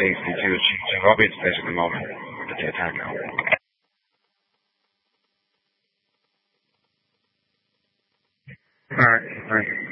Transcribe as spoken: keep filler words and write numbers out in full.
safety to achieve to Robbie at the moment with the attack out. Alright, alright.